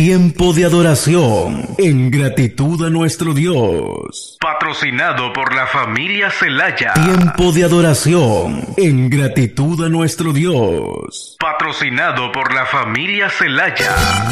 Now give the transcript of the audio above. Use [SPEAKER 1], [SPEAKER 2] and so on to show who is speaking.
[SPEAKER 1] Tiempo de adoración en gratitud a nuestro Dios. Patrocinado por la familia Celaya. Tiempo de adoración en gratitud a nuestro Dios. Patrocinado por la familia Celaya.